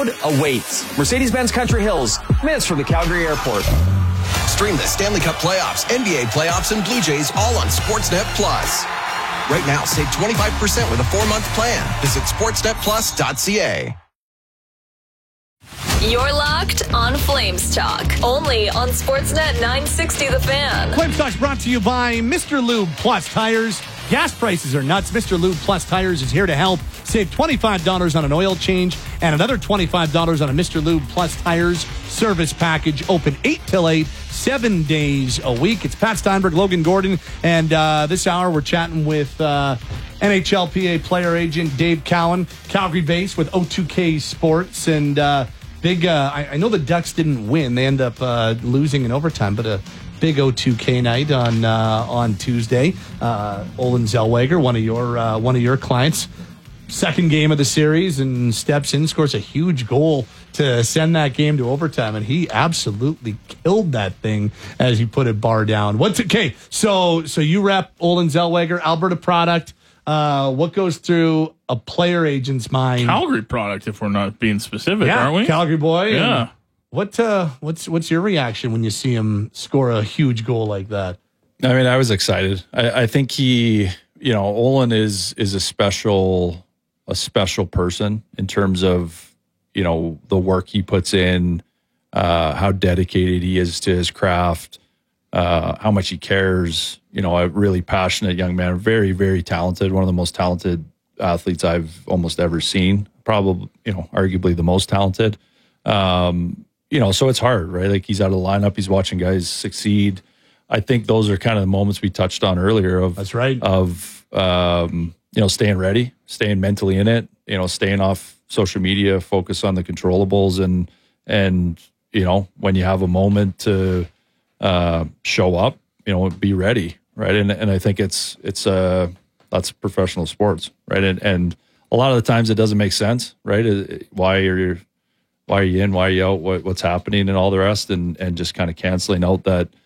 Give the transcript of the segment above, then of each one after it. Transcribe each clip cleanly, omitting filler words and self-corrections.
road awaits. Mercedes-Benz Country Hills, minutes from the Calgary Airport. Stream the Stanley Cup playoffs, NBA playoffs, and Blue Jays all on Sportsnet Plus. Right now, save 25% with a 4-month plan. Visit sportsnetplus.ca. You're locked on Flames Talk, only on Sportsnet 960 The Fan. Flames Talk's brought to you by Mr. Lube Plus Tires. Gas prices are nuts. Mr. Lube Plus Tires is here to help. Save $25 on an oil change and another $25 on a Mr. Lube Plus Tires service package. Open 8 till 8, 7 days a week. It's Pat Steinberg, Logan Gordon, and this hour we're chatting with NHLPA player agent Dave Cowan, Calgary-based with O2K Sports, and big. I know the Ducks didn't win; they end up losing in overtime, but a big O2K night on Tuesday. Olin Zellweger, one of your clients, second game of the series, and steps in, scores a huge goal to send that game to overtime, and he absolutely killed that thing as he put it bar down. So you rep Olin Zellweger, Alberta product. What goes through a player agent's mind? Calgary product, if we're not being specific, aren't we? Calgary boy. Yeah. What's your reaction when you see him score a huge goal like that? I mean, I was excited. I think Olin is a special person in terms of, the work he puts in, how dedicated he is to his craft, how much he cares. A really passionate young man, very, very talented, one of the most talented athletes I've almost ever seen, probably, arguably the most talented. So it's hard, right? Like, he's out of the lineup, he's watching guys succeed. I think those are kind of the moments we touched on earlier of, that's right, of, staying ready, staying mentally in it, staying off social media, focus on the controllables, and when you have a moment to show up, be ready, right? And I think that's professional sports, right? And a lot of the times it doesn't make sense, right? Why are you in, why are you out, what's happening, and all the rest, and just kind of canceling out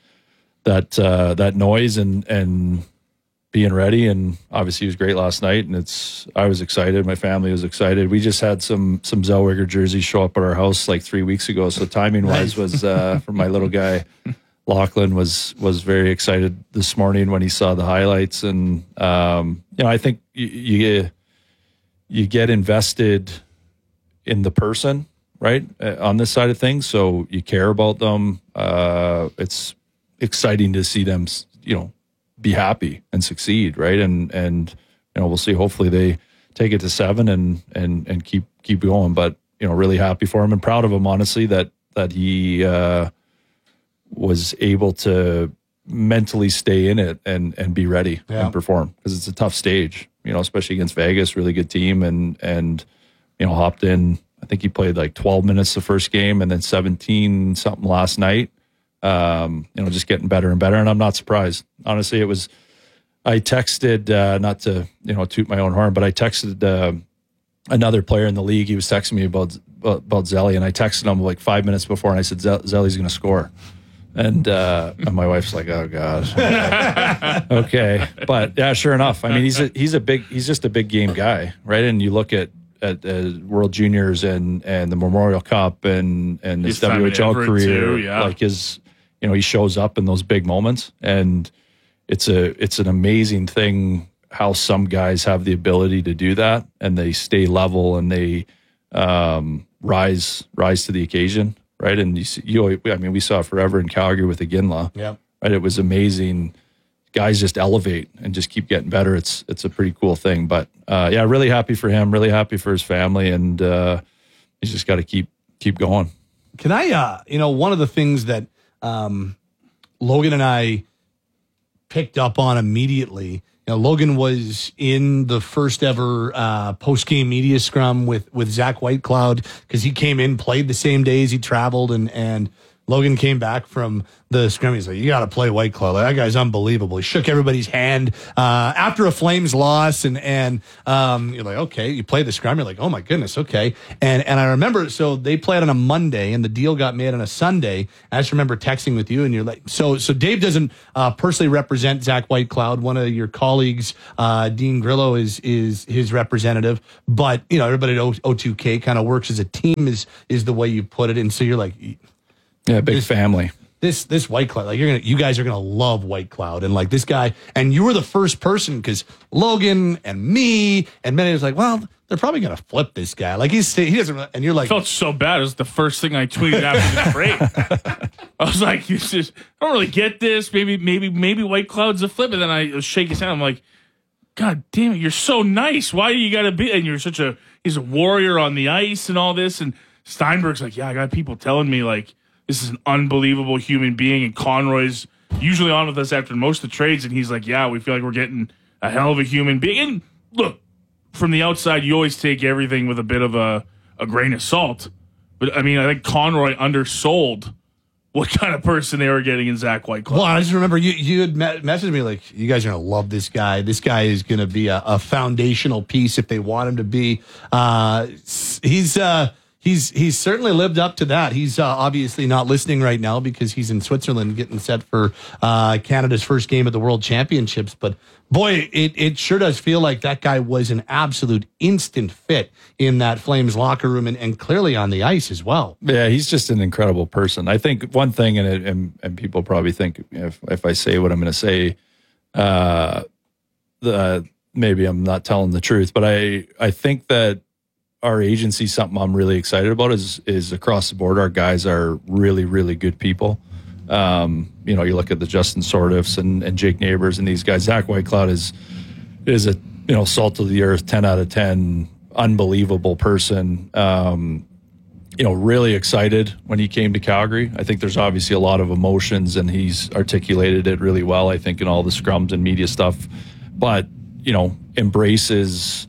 that noise and being ready. And obviously he was great last night, and I was excited. My family was excited. We just had some Zellweger jerseys show up at our house like 3 weeks ago. So timing wise was for my little guy, Lachlan was very excited this morning when he saw the highlights. And, I think you get invested in the person, right, on this side of things. So you care about them. It's exciting to see them, be happy and succeed, right? And we'll see. Hopefully they take it to 7 and keep going. But really happy for him and proud of him, honestly, that he was able to mentally stay in it and be ready and perform, because it's a tough stage, especially against Vegas, really good team, and hopped in. I think he played like 12 minutes the first game and then 17 something last night. Just getting better and better. And I'm not surprised. Honestly, I texted, not to, toot my own horn, but I texted another player in the league. He was texting me about Zelly, and I texted him like 5 minutes before, and I said, Zelly's going to score. And my wife's like, oh God. Okay. But yeah, sure enough. I mean, he's just a big game guy, right? And you look at World Juniors and the Memorial Cup and his WHL career, too, like he shows up in those big moments, and it's an amazing thing how some guys have the ability to do that, and they stay level, and they rise to the occasion, right? And we saw it forever in Calgary with Iginla, right? It was amazing. Guys just elevate and just keep getting better. It's a pretty cool thing. But really happy for him, really happy for his family, and he's just got to keep going. Can I, one of the things that Logan and I picked up on immediately, Logan was in the first ever post-game media scrum with Zach Whitecloud, because he came in, played the same days he traveled, and Logan came back from the scrum. He's like, you got to play White Claw. Like, that guy's unbelievable. He shook everybody's hand after a Flames loss. And you're like, okay, you play the scrum. You're like, oh, my goodness, okay. And I remember, so they played on a Monday, and the deal got made on a Sunday. I just remember texting with you, and you're like, so Dave doesn't personally represent Zach Whitecloud. One of your colleagues, Dean Grillo, is his representative. But, everybody at O2K kind of works as a team is the way you put it. And so you're like... Yeah, big family. This Whitecloud, like you guys are gonna love Whitecloud, and like this guy, and you were the first person because Logan and me and many was like, well, they're probably gonna flip this guy. Like he doesn't, and you're like, I felt so bad. It was the first thing I tweeted after the break. I was like, I don't really get this. Maybe Whitecloud's a flip, and then I shake his hand. I'm like, God damn it, you're so nice. Why do you gotta be? And you're he's a warrior on the ice and all this. And Steinberg's like, yeah, I got people telling me like, this is an unbelievable human being, and Conroy's usually on with us after most of the trades, and he's like, yeah, we feel like we're getting a hell of a human being. And look, from the outside, you always take everything with a bit of a grain of salt. But, I mean, I think Conroy undersold what kind of person they were getting in Zach Whitecloud. Well, I just remember you had messaged me like, you guys are going to love this guy. This guy is going to be a foundational piece if they want him to be. He's certainly lived up to that. He's obviously not listening right now because he's in Switzerland getting set for Canada's first game at the World Championships. But boy, it sure does feel like that guy was an absolute instant fit in that Flames locker room and clearly on the ice as well. Yeah, he's just an incredible person. I think one thing, and people probably think if I say what I'm going to say, maybe I'm not telling the truth, but I think that our agency, something I'm really excited about is across the board, our guys are really, really good people. You look at the Justin Sortifs and Jake Neighbors and these guys. Zach Whitecloud is a salt of the earth, 10 out of 10, unbelievable person. Really excited when he came to Calgary. I think there's obviously a lot of emotions, and he's articulated it really well, I think, in all the scrums and media stuff. But, embraces,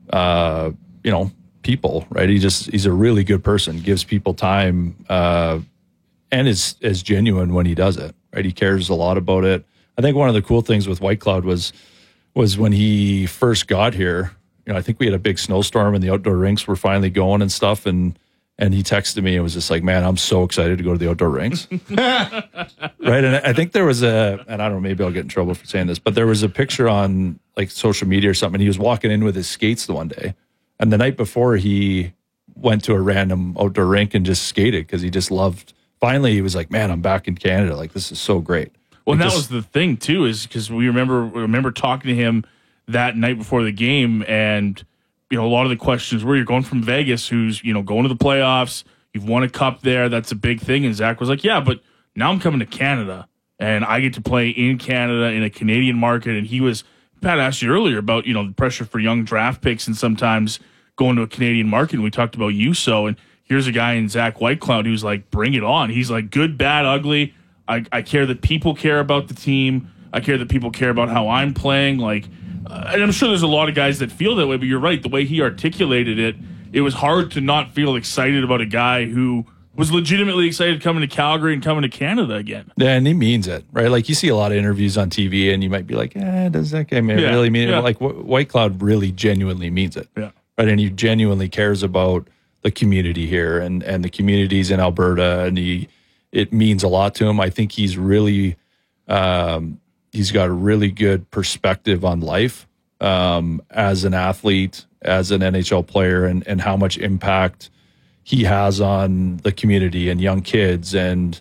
people, right? He's a really good person, gives people time, and is as genuine when he does it, right? He cares a lot about it. I think one of the cool things with Whitecloud was when he first got here, I think we had a big snowstorm and the outdoor rinks were finally going and stuff. And he texted me and was just like, man, I'm so excited to go to the outdoor rinks. Right. And I think there was and I don't know, maybe I'll get in trouble for saying this, but there was a picture on like social media or something. And he was walking in with his skates the one day. And the night before, he went to a random outdoor rink and just skated because he just loved. Finally, he was like, man, I'm back in Canada. Like, this is so great. Well, that was the thing, too, is because we remember talking to him that night before the game. And, a lot of the questions were, you're going from Vegas, who's, going to the playoffs. You've won a cup there. That's a big thing. And Zach was like, yeah, but now I'm coming to Canada. And I get to play in Canada in a Canadian market. And Pat asked you earlier about, the pressure for young draft picks and sometimes going to a Canadian market. And we talked about USO, and here's a guy in Zach Whitecloud who's like, bring it on. He's like, good, bad, ugly. I care that people care about the team. I care that people care about how I'm playing. Like, and I'm sure there's a lot of guys that feel that way, but you're right. The way he articulated it, it was hard to not feel excited about a guy who was legitimately excited coming to Calgary and coming to Canada again. Yeah, and he means it, right? Like, you see a lot of interviews on TV, and you might be like, does that guy really mean it? But like, Whitecloud really genuinely means it. Yeah. Right, and he genuinely cares about the community here and the communities in Alberta, and it means a lot to him. I think he's really he's got a really good perspective on life as an athlete, as an NHL player, and how much impact he has on the community and young kids. And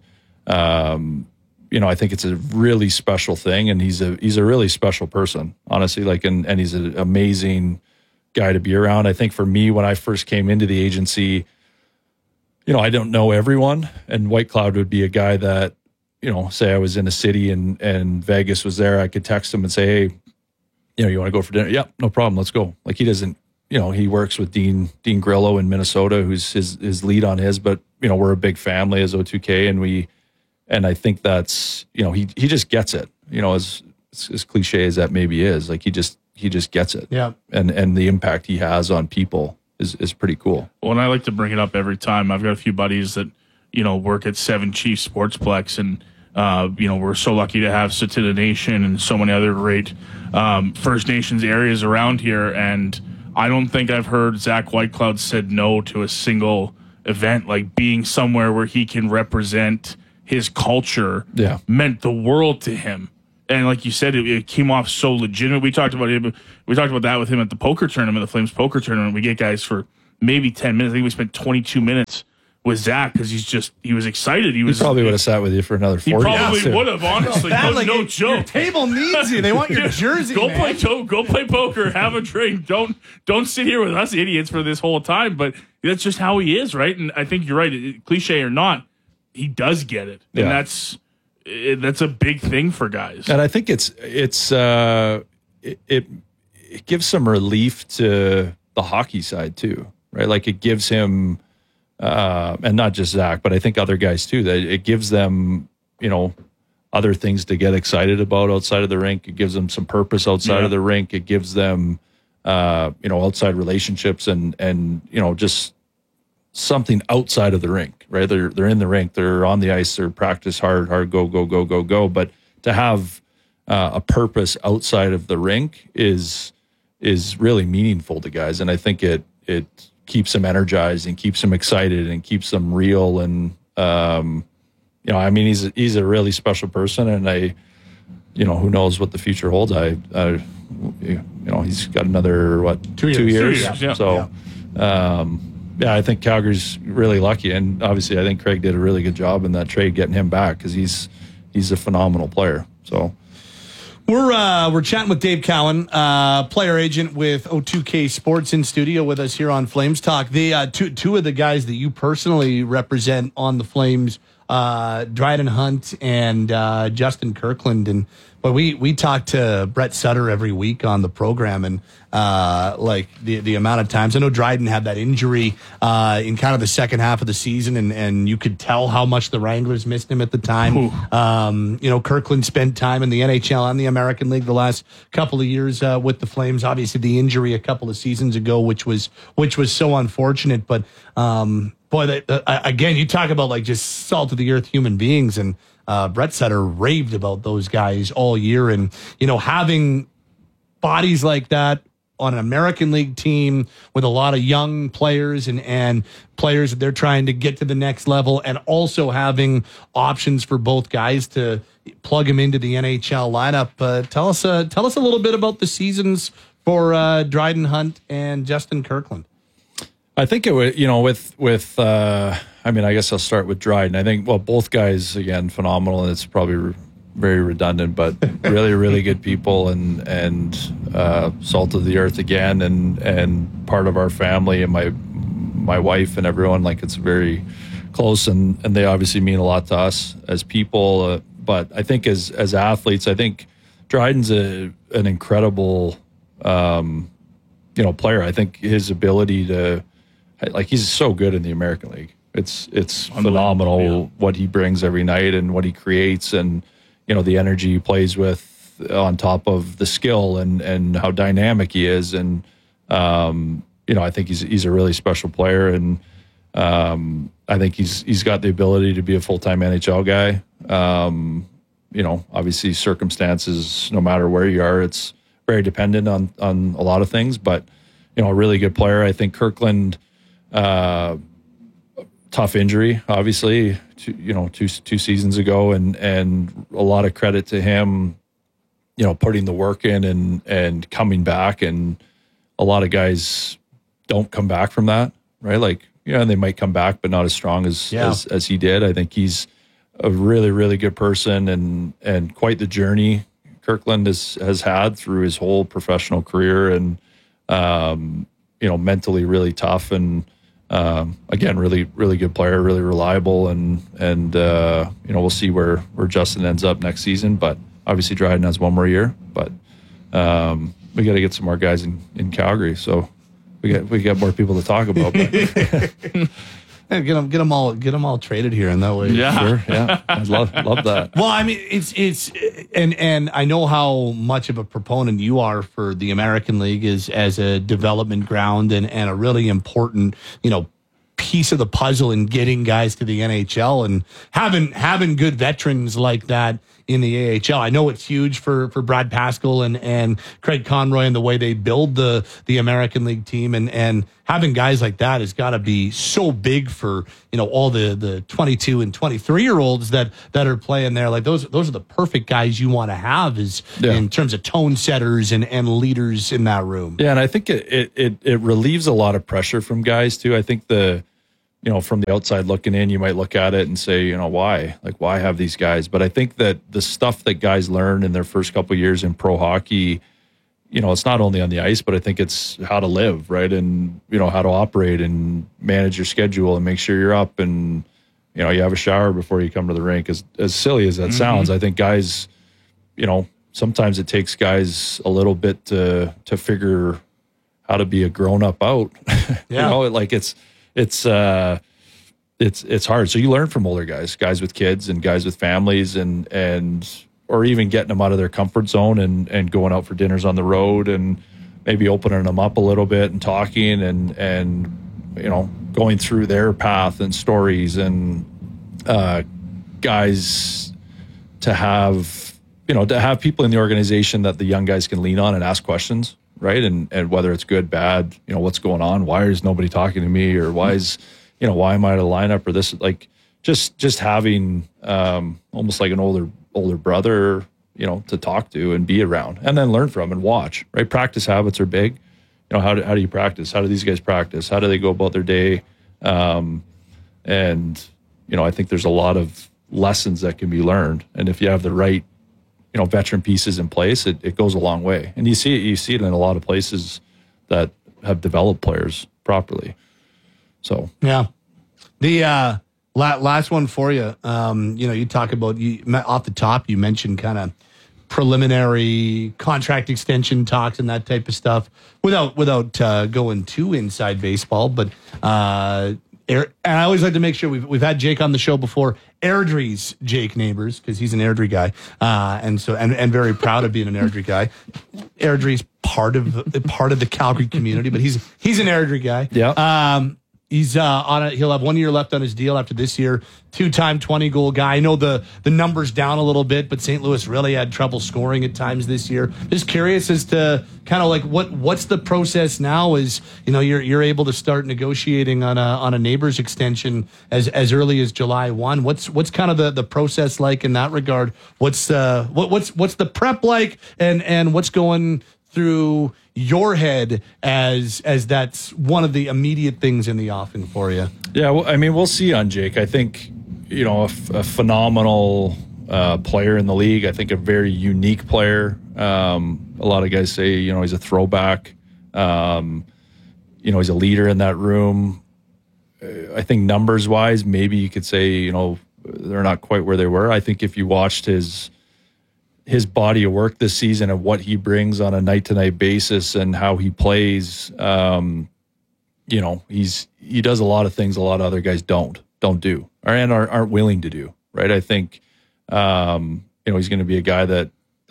I think it's a really special thing, and he's a really special person, honestly. Like, and he's an amazing guy to be around. I think for me, when I first came into the agency, I don't know everyone, and Whitecloud would be a guy that, say I was in a city and Vegas was there, I could text him and say, hey, you want to go for dinner? Yeah, no problem. Let's go. Like, he doesn't, he works with Dean Grillo in Minnesota, who's his lead on his, but, we're a big family as O2K, and I think that's, he just gets it, as cliche as that maybe is, like, he just gets it. Yeah. And the impact he has on people is pretty cool. Well, and I like to bring it up every time. I've got a few buddies that, work at 7 Chiefs Sportsplex, and we're so lucky to have Tsuut'ina Nation and so many other great First Nations areas around here. And I don't think I've heard Zach Whitecloud said no to a single event. Like, being somewhere where he can represent his culture meant the world to him. And like you said, it came off so legitimate. We talked about that with him at the poker tournament, the Flames poker tournament. We get guys for maybe 10 minutes. I think we spent 22 minutes with Zach because he was excited. He probably would have sat with you for another 40 minutes. He probably would have, honestly. No joke. Your table needs you. They want your jersey. Go play poker. Have a drink. Don't sit here with us idiots for this whole time. But that's just how he is, right? And I think you're right. Cliche or not, he does get it, and that's a big thing for guys. And I think it gives some relief to the hockey side too, right? Like, it gives him. And not just Zach, but I think other guys too, that it gives them, other things to get excited about outside of the rink. It gives them some purpose outside of the rink. It gives them, outside relationships and just something outside of the rink, right? They're in the rink, they're on the ice, they're practice hard, go. But to have a purpose outside of the rink is really meaningful to guys. And I think it keeps them energized and keeps them excited and keeps them real. And, he's a really special person, and who knows what the future holds. He's got another, 2 years. 2 years. Yeah. So, I think Calgary's really lucky. And obviously I think Craig did a really good job in that trade, getting him back, because he's a phenomenal player. So, we're chatting with Dave Cowan, player agent with O2K Sports, in studio with us here on Flames Talk. The two of the guys that you personally represent on the Flames, Dryden Hunt and Justin Kirkland, and we talk to Brett Sutter every week on the program, and the amount of times, I know Dryden had that injury in kind of the second half of the season, and you could tell how much the Wranglers missed him at the time. Kirkland spent time in the NHL and the American League the last couple of years with the Flames. Obviously, the injury a couple of seasons ago, which was so unfortunate. But again, you talk about like just salt of the earth human beings, and Brett Sutter raved about those guys all year, and having bodies like that on an American League team with a lot of young players and players that they're trying to get to the next level, and also having options for both guys to plug them into the NHL lineup. Tell us a little bit about the seasons for Dryden Hunt and Justin Kirkland. I think it would, I guess I'll start with Dryden. I think, both guys, again, phenomenal, and it's probably very redundant, but really, really good people, and salt of the earth again, and part of our family, and my wife and everyone, like, it's very close, and they obviously mean a lot to us as people. But I think as athletes, I think Dryden's an incredible, player. I think his ability to, he's so good in the American League. It's phenomenal what he brings every night and what he creates, and the energy he plays with on top of the skill and how dynamic he is. And I think he's a really special player, and I think he's got the ability to be a full-time NHL guy. Obviously circumstances, no matter where you are, it's very dependent on a lot of things, but a really good player. I think Kirkland, tough injury, obviously, two seasons ago, and a lot of credit to him, putting the work in and coming back. And a lot of guys don't come back from that, right? They might come back, but not as strong as he did. I think he's a really, really good person, and quite the journey Kirkland has had through his whole professional career, and mentally really tough, and again, really, really good player, really reliable, and we'll see where Justin ends up next season. But obviously Dryden has one more year, but we got to get some more guys in Calgary, so we got more people to talk about. But. And get them all traded here, and that way. Yeah, sure, yeah, I'd love that. Well, I mean, it's and I know how much of a proponent you are for the American League as a development ground and a really important piece of the puzzle in getting guys to the NHL, and having good veterans like that in the AHL. I know it's huge for Brad Pascal and Craig Conroy and the way they build the American League team, and having guys like that has got to be so big for, you know, all the 22 and 23-year-olds that are playing there. Like those are the perfect guys you want to have in terms of tone setters and leaders in that room. Yeah, and I think it relieves a lot of pressure from guys too. I think from the outside looking in, you might look at it and say, you know, why have these guys? But I think that the stuff that guys learn in their first couple of years in pro hockey, you know, it's not only on the ice, but I think it's how to live, right? And, you know, how to operate and manage your schedule and make sure you're up and, you know, you have a shower before you come to the rink. As silly as that sounds, I think guys, you know, sometimes it takes guys a little bit to figure how to be a grown-up out. You know, like it's hard. So you learn from older guys with kids and guys with families and or even getting them out of their comfort zone and going out for dinners on the road and maybe opening them up a little bit and talking and you know, going through their path and stories and guys to have people in the organization that the young guys can lean on and ask questions, right? And whether it's good, bad, you know, what's going on? Why is nobody talking to me? Or why am I out of the lineup? Or this, like, just having almost like an older brother, you know, to talk to and be around and then learn from and watch, right? Practice habits are big. You know, how do you practice? How do these guys practice? How do they go about their day? And, you know, I think there's a lot of lessons that can be learned. And if you have the right, you know, veteran pieces in place, it goes a long way. And you see it in a lot of places that have developed players properly. So, yeah. The last one for you. You know, you talk about, off the top, you mentioned kind of preliminary contract extension talks and that type of stuff without going too inside baseball. But and I always like to make sure we've had Jake on the show before. Airdrie's Jake Neighbors, because he's an Airdrie guy, and very proud of being an Airdrie guy. Airdrie's part of the Calgary community, but he's an Airdrie guy. Yeah. He's he'll have 1 year left on his deal after this year. 2-time 20-goal guy. I know the numbers down a little bit, but St. Louis really had trouble scoring at times this year. Just curious as to kind of like what's the process now? Is, you know, you're able to start negotiating on a Neighbors extension as early as July 1. What's kind of the process like in that regard? What's the prep like, and what's going through your head as that's one of the immediate things in the offing for you? Yeah, well, I mean, we'll see on Jake. I think, you know, a phenomenal player in the league. I think a very unique player. A lot of guys say, you know, he's a throwback. You know, he's a leader in that room. I think numbers wise, maybe you could say, you know, they're not quite where they were. I think if you watched his body of work this season and what he brings on a night-to-night basis and how he plays, you know, he does a lot of things a lot of other guys don't do and aren't willing to do, right? I think, you know, he's going to be a guy that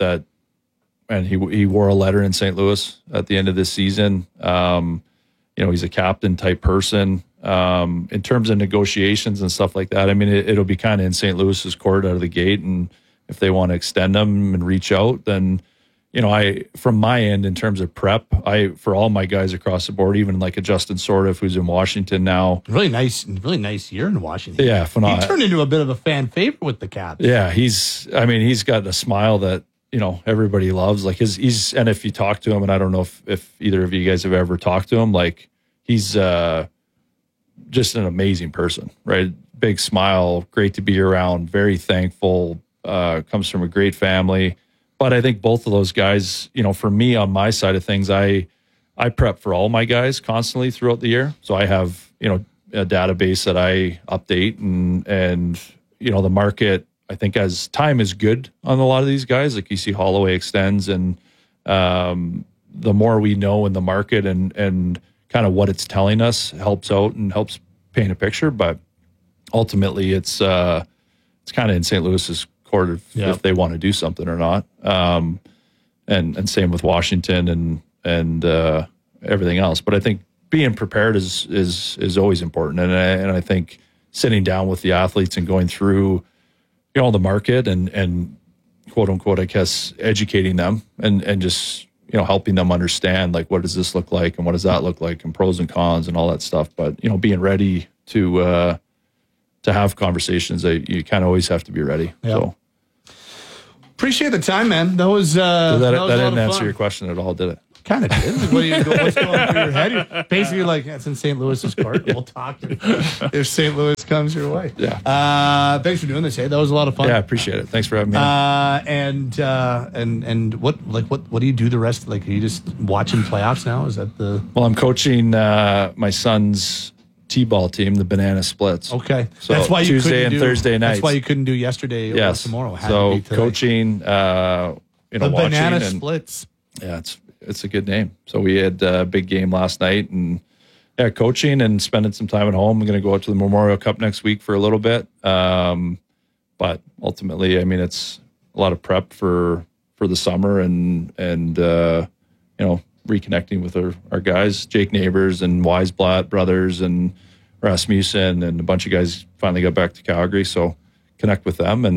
and he wore a letter in St. Louis at the end of this season. You know, he's a captain type person. In terms of negotiations and stuff like that, I mean, it'll be kind of in St. Louis's court out of the gate, and if they want to extend them and reach out, then, you know, from my end, in terms of prep, for all my guys across the board, even like a Justin Sordiff, who's in Washington now. Really nice year in Washington. Yeah, phenomenal. He turned into a bit of a fan favorite with the Caps. Yeah, he's got a smile that, you know, everybody loves. Like and if you talk to him, and I don't know if either of you guys have ever talked to him, like he's just an amazing person, right? Big smile, great to be around, very thankful. Comes from a great family. But I think both of those guys, you know, for me on my side of things, I prep for all my guys constantly throughout the year. So I have, you know, a database that I update and you know, the market, I think as time is good on a lot of these guys, like you see Holloway extends, and the more we know in the market and kind of what it's telling us helps out and helps paint a picture. But ultimately it's kind of in St. Louis's court if they want to do something or not. And same with Washington and everything else. But I think being prepared is always important. And I think sitting down with the athletes and going through, the market and quote unquote, I guess, educating them and just, helping them understand, like, what does this look like and what does that look like and pros and cons and all that stuff. But, being ready to have conversations, you kind of always have to be ready. Yep. So appreciate the time, man. That was that that didn't answer your question at all, did it? Kind of did. What's going through your head? You're basically like, it's in St. Louis's court. We'll talk if St. Louis comes your way. Yeah. Thanks for doing this. Hey, that was a lot of fun. Yeah, I appreciate it. Thanks for having me. And what do you do the rest? Like, are you just watching playoffs now? Is that the? Well, I'm coaching my son's T-ball team, the Banana Splits. Okay, so that's why you Tuesday and Thursday nights. That's why you couldn't do yesterday or tomorrow. So coaching, the watching Banana Splits. Yeah, it's a good name. So we had a big game last night, and coaching and spending some time at home. I'm going to go out to the Memorial Cup next week for a little bit. But ultimately, I mean, it's a lot of prep for the summer and reconnecting with our guys, Jake Neighbors and Weisblatt brothers and Rasmussen, and a bunch of guys finally got back to Calgary. So connect with them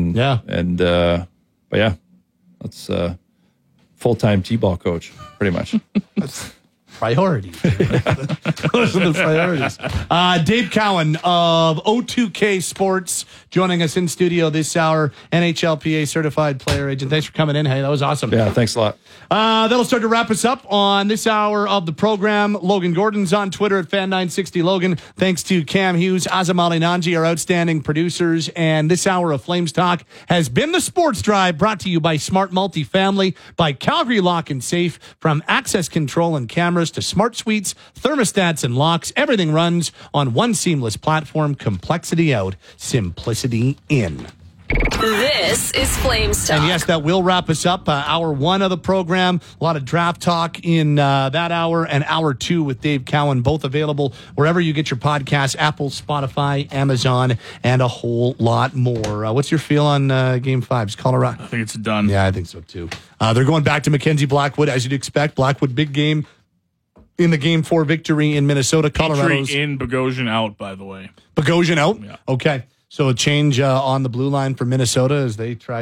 that's full-time T-ball coach, pretty much. That's priorities. Those are the priorities. Dave Cowan of O2K Sports joining us in studio this hour, NHLPA certified player agent. Thanks for coming in. Hey, that was awesome. Yeah, thanks a lot. That'll start to wrap us up on this hour of the program. Logan Gordon's on Twitter at Fan960Logan. Thanks to Cam Hughes, Azam Ali Nanji, our outstanding producers. And this hour of Flames Talk has been the Sports Drive, brought to you by Smart Multifamily, by Calgary Lock and Safe. From access control and cameras to smart suites, thermostats, and locks, everything runs on one seamless platform. Complexity out, simplicity in. This is Flames Talk. And yes, that will wrap us up. Hour one of the program. A lot of draft talk in that hour, and hour two with Dave Cowan, both available wherever you get your podcasts, Apple, Spotify, Amazon, and a whole lot more. What's your feel on Game 5? Is Colorado? I think it's done. Yeah, I think so too. They're going back to Mackenzie Blackwood, as you'd expect. Blackwood, big game in the Game 4 victory in Minnesota. Colorado's in, Bogosian out, by the way. Bogosian out? Yeah. Okay. So a change on the blue line for Minnesota as they try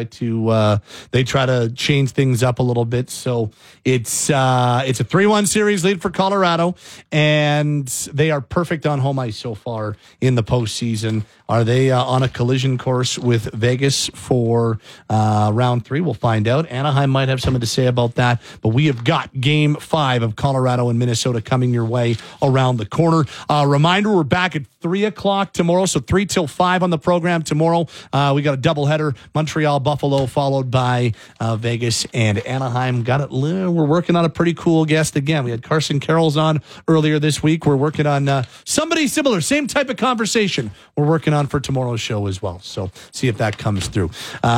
to change things up a little bit. So it's a 3-1 series lead for Colorado, and they are perfect on home ice so far in the postseason. Are they on a collision course with Vegas for round 3? We'll find out. Anaheim might have something to say about that, but we have got Game 5 of Colorado and Minnesota coming your way around the corner. Reminder, we're back at 3 o'clock tomorrow, so 3 till 5 on the program tomorrow. We got a doubleheader, Montreal, Buffalo, followed by Vegas and Anaheim. We're working on a pretty cool guest again. We had Carson Carroll's on earlier this week. We're working on somebody similar, same type of conversation we're working on for tomorrow's show as well. So see if that comes through.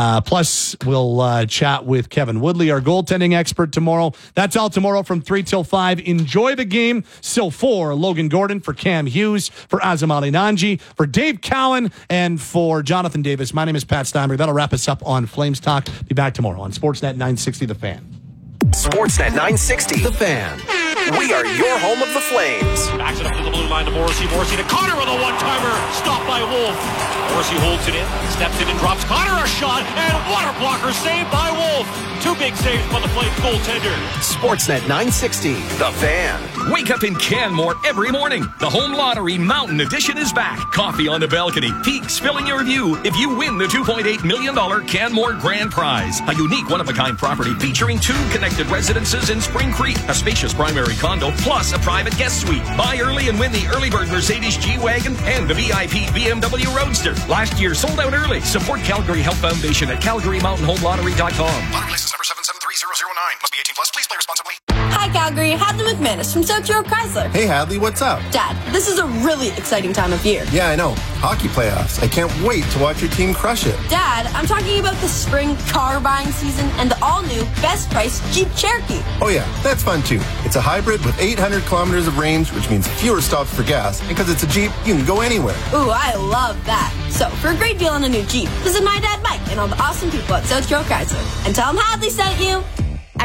Plus, we'll chat with Kevin Woodley, our goaltending expert, tomorrow. That's all tomorrow from 3 till 5. Enjoy the game. So for Logan Gordon, for Cam Hughes, for Azam Ali Nanji, for Dave Cowan, and for Jonathan Davis, my name is Pat Steinberg. That'll wrap us up on Flames Talk. Be back tomorrow on Sportsnet 960 The Fan. Sportsnet 960 The Fan. We are your home of the Flames. Backs it up to the blue line to Morrissey. Morrissey to Connor with a one-timer. Stopped by Wolf. Morrissey holds it in. Steps in and drops Connor a shot. And water blocker saved by Wolf. 2 big saves by the Flames goaltender. Sportsnet 960 The Fan. Wake up in Canmore every morning. The Home Lottery Mountain Edition is back. Coffee on the balcony. Peaks filling your view if you win the $2.8 million Canmore Grand Prize. A unique one-of-a-kind property featuring 2 connected residences in Spring Creek, a spacious primary condo, plus a private guest suite. Buy early and win the early bird Mercedes G-Wagon and the VIP BMW Roadster. Last year sold out early. Support Calgary Health Foundation at CalgaryMountainHomeLottery.com. Lottery license number 773009. Must be 18 plus. Please play responsibly. Hi, Calgary. Hadley McManus from South Shore Chrysler. Hey, Hadley, what's up? Dad, this is a really exciting time of year. Yeah, I know. Hockey playoffs. I can't wait to watch your team crush it. Dad, I'm talking about the spring car buying season and the all-new best price Jeep Cherokee. Oh, yeah, that's fun, too. It's a hybrid with 800 kilometers of range, which means fewer stops for gas. And because it's a Jeep, you can go anywhere. Ooh, I love that. So, for a great deal on a new Jeep, visit my dad, Mike, and all the awesome people at South Shore Chrysler. And tell them Hadley sent you.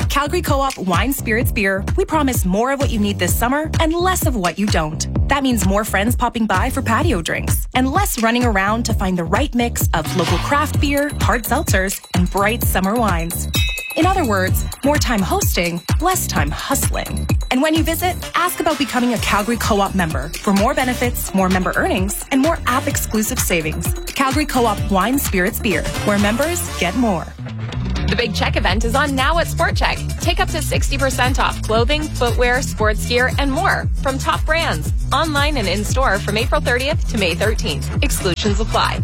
At Calgary Co-op Wine Spirits Beer, we promise more of what you need this summer and less of what you don't. That means more friends popping by for patio drinks and less running around to find the right mix of local craft beer, hard seltzers, and bright summer wines. In other words, more time hosting, less time hustling. And when you visit, ask about becoming a Calgary Co-op member for more benefits, more member earnings, and more app-exclusive savings. Calgary Co-op Wine Spirits Beer, where members get more. The Big Check event is on now at Sport Check. Take up to 60% off clothing, footwear, sports gear, and more from top brands. Online and in-store from April 30th to May 13th. Exclusions apply.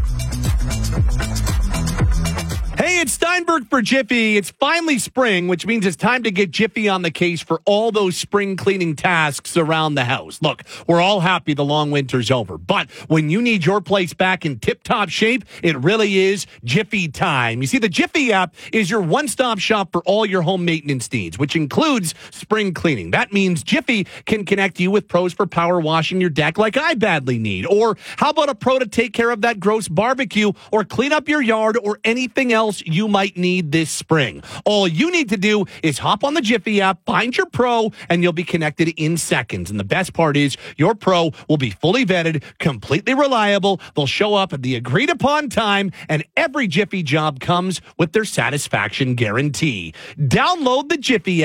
Hey, it's Steinberg for Jiffy. It's finally spring, which means it's time to get Jiffy on the case for all those spring cleaning tasks around the house. Look, we're all happy the long winter's over, but when you need your place back in tip-top shape, it really is Jiffy time. You see, the Jiffy app is your one-stop shop for all your home maintenance needs, which includes spring cleaning. That means Jiffy can connect you with pros for power washing your deck like I badly need. Or how about a pro to take care of that gross barbecue or clean up your yard or anything else you might need this spring. All you need to do is hop on the Jiffy app, find your pro, and you'll be connected in seconds. And the best part is your pro will be fully vetted, completely reliable. They'll show up at the agreed upon time, and every Jiffy job comes with their satisfaction guarantee. Download the Jiffy app